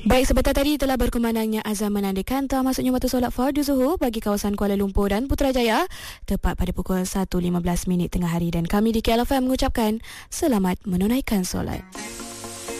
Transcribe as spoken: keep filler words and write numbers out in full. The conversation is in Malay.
Baik, sebentar tadi telah berkumandangnya azan menandakan telah masuknya waktu solat fardu zuhur bagi kawasan Kuala Lumpur dan Putrajaya tepat pada pukul satu lima belas minit tengah hari, dan kami di K L F M mengucapkan selamat menunaikan solat.